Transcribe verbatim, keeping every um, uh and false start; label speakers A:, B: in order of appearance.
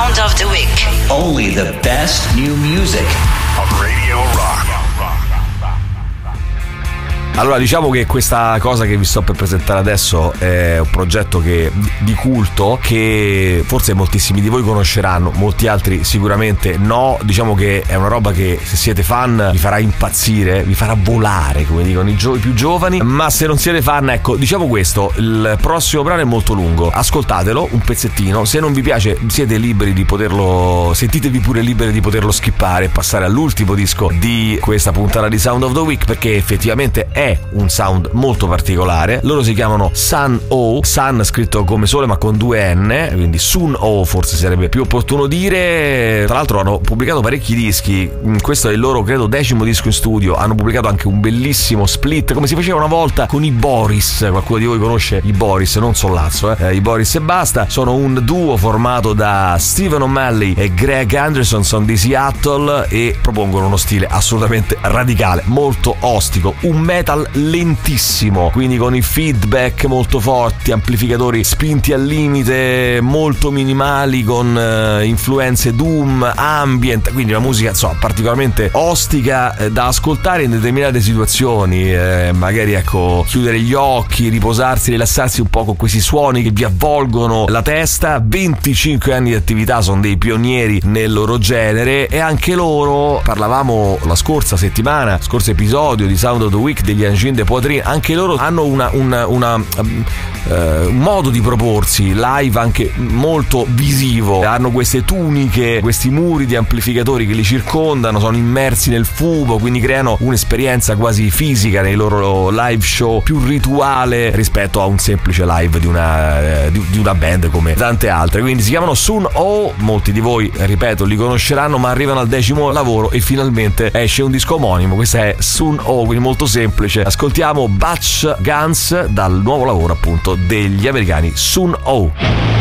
A: Sound of the Week.
B: Only the best new music
C: on Radio Rock.
D: Allora, diciamo che questa cosa che vi sto per presentare adesso è un progetto che, di culto che forse moltissimi di voi conosceranno, molti altri sicuramente no. Diciamo che è una roba che, se siete fan, vi farà impazzire, vi farà volare, come dicono i, gio- i più giovani. Ma se non siete fan, ecco, diciamo questo: il prossimo brano è molto lungo, ascoltatelo un pezzettino. Se non vi piace, siete liberi di poterlo, sentitevi pure liberi di poterlo skippare e passare all'ultimo disco di questa puntata di Sound of the Week, perché effettivamente è un sound molto particolare. Loro si chiamano Sun O, Sun scritto come sole ma con due N, quindi Sun O forse sarebbe più opportuno dire. Tra l'altro hanno pubblicato parecchi dischi, questo è il loro credo decimo disco in studio. Hanno pubblicato anche un bellissimo split come si faceva una volta con i Boris. Qualcuno di voi conosce i Boris? Non Sollazzo, eh? I Boris e basta. Sono un duo formato da Stephen O'Malley e Greg Anderson, sono di Seattle e propongono uno stile assolutamente radicale, molto ostico, un metal lentissimo, quindi con i feedback molto forti, amplificatori spinti al limite, molto minimali, con uh, influenze doom, ambient, quindi una musica insomma particolarmente ostica eh, da ascoltare in determinate situazioni, eh, magari ecco chiudere gli occhi, riposarsi, rilassarsi un po' con questi suoni che vi avvolgono la testa. venticinque anni di attività, sono dei pionieri nel loro genere e anche loro, parlavamo la scorsa settimana, scorso episodio di Sound of the Week degli Engine de Poitrine, anche loro hanno una, una, una um, uh, un modo di proporsi live anche molto visivo. Hanno queste tuniche, questi muri di amplificatori che li circondano, sono immersi nel fumo, quindi creano un'esperienza quasi fisica nei loro live show, più rituale rispetto a un semplice live di una, uh, di, di una band come tante altre. Quindi si chiamano Sun O, molti di voi ripeto li conosceranno, ma arrivano al decimo lavoro e finalmente esce un disco omonimo. Questa è Sun O, quindi molto semplice. Ascoltiamo Butch Guns dal nuovo lavoro appunto degli americani Sun O.